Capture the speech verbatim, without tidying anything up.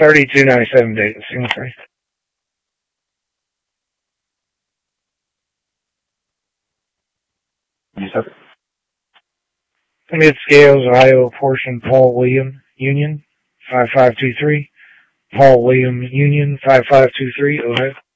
thirty-two ninety-seven date, single free. Yes, Mid Scales, Ohio portion, Paul William, Union, five five two three. Paul William, Union, five five two three, Ohio.